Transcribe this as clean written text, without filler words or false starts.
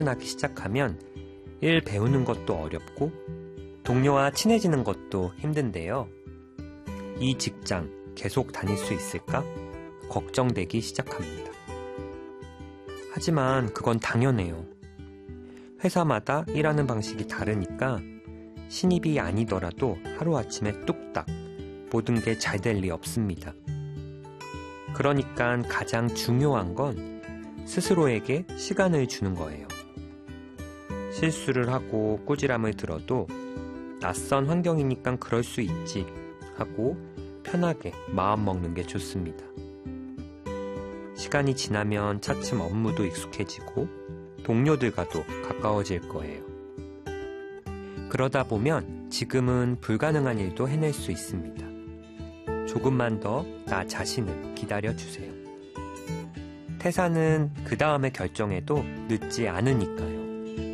하기 시작하면 일 배우는 것도 어렵고 동료와 친해지는 것도 힘든데요. 이 직장 계속 다닐 수 있을까? 걱정되기 시작합니다. 하지만 그건 당연해요. 회사마다 일하는 방식이 다르니까 신입이 아니더라도 하루아침에 뚝딱 모든 게 잘 될 리 없습니다. 그러니까 가장 중요한 건 스스로에게 시간을 주는 거예요. 실수를 하고 꾸지람을 들어도 낯선 환경이니까 그럴 수 있지 하고 편하게 마음 먹는 게 좋습니다. 시간이 지나면 차츰 업무도 익숙해지고 동료들과도 가까워질 거예요. 그러다 보면 지금은 불가능한 일도 해낼 수 있습니다. 조금만 더 나 자신을 기다려주세요. 퇴사는 그 다음에 결정해도 늦지 않으니까요.